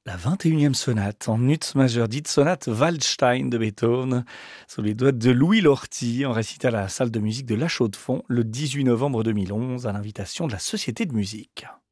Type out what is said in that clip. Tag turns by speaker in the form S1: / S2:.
S1: La 21e sonate en ut majeur, dite sonate Waldstein de Beethoven, sous les doigts de Louis Lorty, en récital à la salle de musique de La Chaux-de-Fonds le 18 novembre 2011 à l'invitation de la Société de musique.